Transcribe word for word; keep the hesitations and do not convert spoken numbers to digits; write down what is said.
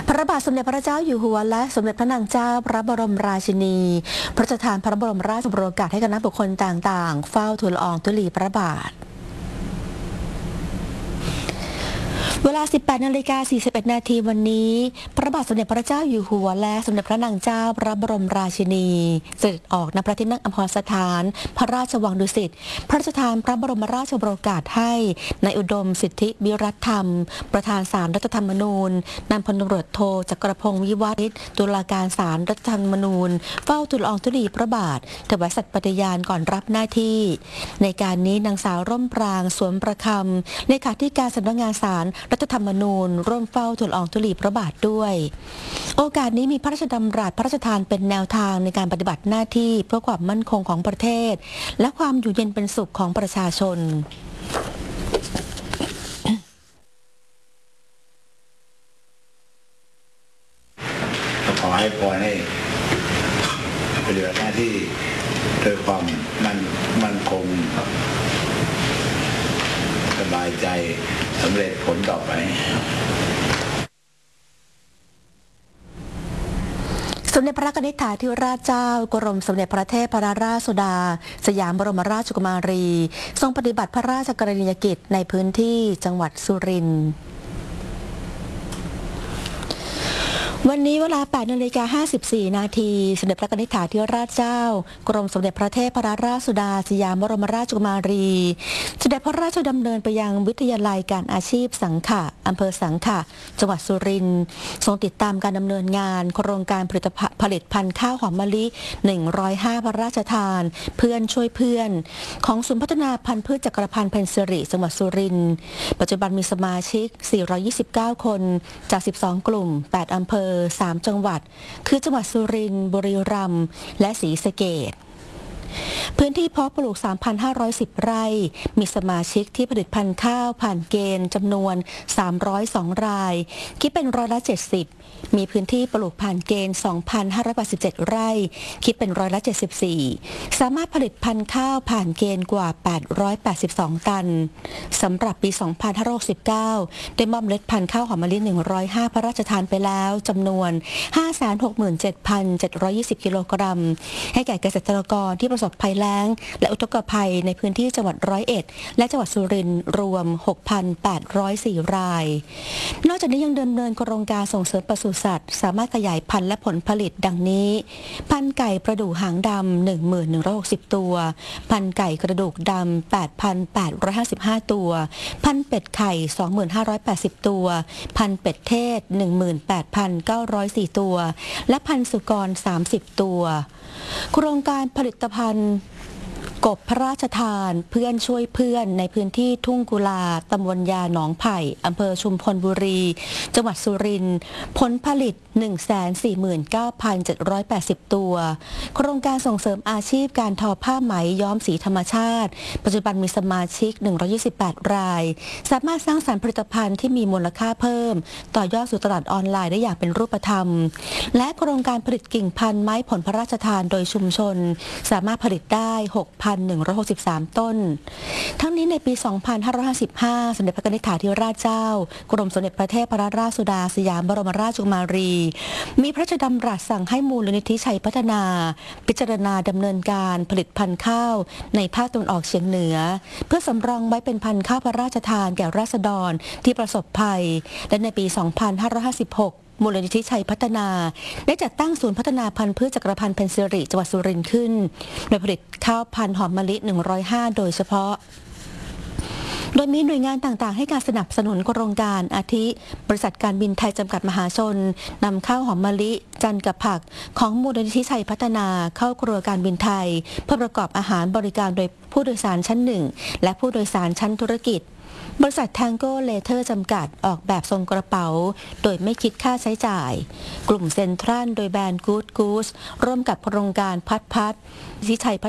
พระบาทสมเด็จพระเจ้าอยู่หัวและสมเด็จพระนางเจ้าพระบรมราชินีพระราชทานพระบรมราชโองการให้คณะบุคคลต่างๆเฝ้าทูลละอองธุลีพระบาทเวลา สิบแปดนาฬิกาสี่สิบเอ็ดนาทีวันนี้พระบาทสมเด็จพระเจ้าอยู่หัวและสมเด็จพระนางเจ้าพระบรมราชินีเสด็จออกณพระที่นั่งอัมพรสถานพระราชวังดุสิตพระราชทานพระบรมราชโองการให้นายอุดมสิทธิวิรัตธรรมประธานศาลรัฐธรรมนูญนายพลตำรวจโทจักรพงศ์วิวัฒน์ตุลาการศาลรัฐธรรมนูญเฝ้าทูลละอองธุลีพระบาทถวายสัตย์ปฏิญาณก่อนรับหน้าที่ในการนี้นางสาวร่มปรางสวมประคำเลขาธิการสำนักงานศาลรัฐธรรมนูญร่วมเฝ้าทูลละอองธุลีพระบาทด้วยโอกาสนี้มีพระราชดำรัสพระราชทานเป็นแนวทางในการปฏิบัติหน้าที่เพื่อความมั่นคงของประเทศและความอยู่เย็นเป็นสุขของประชาชนขอให้พรให้ปฏิบัติหน้าที่โดยความมั่นมั่นคงสบายใจสำเร็จผลต่อไปสมเด็จพระกนิษฐาธิราชเจ้ากรมสมเด็จพระเทพรัตนราชสุดาสยามบรมราชกุมารีทรงปฏิบัติพระราชกรณียกิจในพื้นที่จังหวัดสุรินทร์วันนี้เวลา แปดนาฬิกาห้าสิบสี่นาทีสมเด็จพระกนิษฐาธิราชเจ้ากรมสมเด็จพระเทพรัตนราชสุดาสยามบรมราชกุมารีเสด็จพระราชดำเนินไปยังวิทยาลัยการอาชีพสังขะอำเภอสังขะจังหวัดสุรินทร์ทรงติดตามการดำเนินงานโครงการผลิตผลิตภัณฑ์ข้าวหอมมะลิหนึ่งร้อยห้าพระราชทานเพื่อนช่วยเพื่อนของศูนย์พัฒนาพันธุ์พืชจักรพันธุ์เพนสิริจังหวัดสุรินทร์ปัจจุบันมีสมาชิกสี่ร้อยยี่สิบเก้าคนจากสิบสองกลุ่มแปดอำเภอสามจังหวัดคือจังหวัดสุรินทร์บุรีรัมย์และศรีสะเกษพื้นที่เพาะปลูก สามพันห้าร้อยสิบ ไร่มีสมาชิกที่ผลิตพันธุ์ข้าวผ่านเกณฑ์จำนวนสามร้อยสองรายคิดเป็นร้อยละเจ็ดสิบมีพื้นที่ปลูกผ่านเกณฑ์ สองพันห้าร้อยแปดสิบเจ็ด ไร่คิดเป็นร้อยละเจ็ดสิบสี่สามารถผลิตพันธุ์ข้าวผ่านเกณฑ์กว่าแปดร้อยแปดสิบสองตันสำหรับปี สองพันห้าร้อยหกสิบเก้าได้มอบเมล็ดพันธุ์ข้าวหอมมะลิหนึ่งร้อยห้าพระราชทานไปแล้วจำนวน ห้าแสนหกหมื่นเจ็ดพันเจ็ดร้อยยี่สิบ กิโลกรัมให้แก่เกษตรกรที่ประสบภัยแล้งและอุทกภัยในพื้นที่จังหวัดร้อยเอ็ดและจังหวัดสุรินทร์รวม หกพันแปดร้อยสี่ รายนอกจากนี้ยังดำเนินโครงการส่งเสริมปศุสัตว์สามารถขยายพันธุ์และผลผลิตดังนี้พันธุ์ไก่ประดูกหางดำ หนึ่งพันหนึ่งร้อยหกสิบ ตัวพันธุ์ไก่กระดูกดำ แปดพันแปดร้อยห้าสิบห้า ตัวพันธุ์เป็ดไข่ สองพันห้าร้อยแปดสิบ ตัวพันธุ์เป็ดเทศ หนึ่งหมื่นแปดพันเก้าร้อยสี่ ตัวและพันธุ์สุกร สามสิบ ตัวโครงการผลิตภัณฑ์กบพระราชทานเพื่อนช่วยเพื่อนในพื้นที่ทุ่งกุลาตำบลยาหนองไผ่อำเภอชุมพลบุรีจังหวัดสุรินทร์ผลผลิต หนึ่งแสนสี่หมื่นเก้าพันเจ็ดร้อยแปดสิบ ตัวโครงการส่งเสริมอาชีพการทอผ้าไหมย้อมสีธรรมชาติปัจจุบันมีสมาชิกหนึ่งร้อยยี่สิบแปดรายสามารถสร้างสรรค์ผลิตภัณฑ์ที่มีมูลค่าเพิ่มต่อยอดสู่ตลาดออนไลน์ได้อย่างเป็นรูปธรรมและโครงการผลิตกิ่งพันธุ์ไม้ผลพระราชทานโดยชุมชนสามารถผลิตได้ หกพันหนึ่งร้อยหกสิบสาม ต้นทั้งนี้ในปี สองพันห้าร้อยห้าสิบห้า สมเด็จพระกนิษฐาธิราชเจ้ากรมสมเด็จพระเทพรัตนราชสุดาสยามบรมราชกุมารีมีพระราชดำรัสสั่งให้มูลนิธิชัยพัฒนาพิจารณาดำเนินการผลิตพันธุ์ข้าวในภาคตะวันออกเฉียงเหนือเพื่อสำรองไว้เป็นพันธุ์ข้าวพระราชทานแก่ราษฎรที่ประสบภัยและในปี สองพันห้าร้อยห้าสิบหกมูลนิธิชัยพัฒนาได้จัดตั้งศูนย์พัฒนาพันธุ์พืชจักรพันธุ์เพนสิริจังหวัดสุรินทร์ขึ้นโดยผลิตข้าวพันธุ์หอมมะลิหนึ่งร้อยห้าโดยเฉพาะโดยมีหน่วยงานต่างๆให้การสนับสนุนโครงการอาทิบริษัทการบินไทยจำกัดมหาชนนำข้าวหอมมะลิจันกับผักของมูลนิธิชัยพัฒนาเข้าครัวการบินไทยเพื่อประกอบอาหารบริการโดยผู้โดยสารชั้นหนึ่งและผู้โดยสารชั้นธุรกิจบริษัท Tango Leather จำกัดออกแบบทรงกระเป๋าโดยไม่คิดค่าใช้จ่ายกลุ่มเซ็นทรัลโดยแบรนด์ Good Goose ร่วมกับโครงการพัดพัดที่ชัยพั